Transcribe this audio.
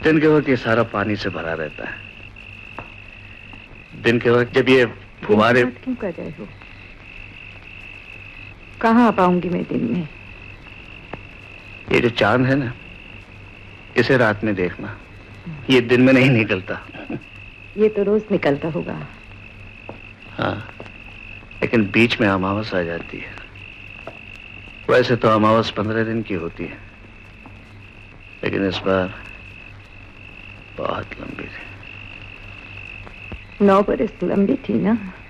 दिन के वक्त ये सारा पानी से भरा रहता है। दिन के वक्त जब ये फुहारे। क्यों कर रहे हो? कहाँ आ पाऊंगी मैं दिन में? ये जो चांद है ना, इसे रात में देखना, ये दिन में नहीं निकलता। ये तो रोज निकलता होगा। हाँ, लेकिन बीच में अमावस आ जाती है। वैसे तो अमावस 15 दिन की होती है, लेकिन इस बार बहुत लंबी थी। 9 बरस लंबी थी ना।